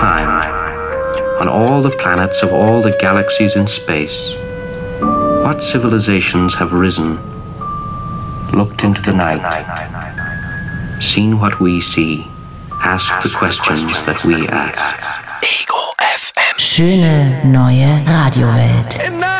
time, on all the planets of all the galaxies in space, what civilizations have risen, looked into the night, seen what we see, asked the questions that we ask. Ego FM. Schöne neue Radiowelt.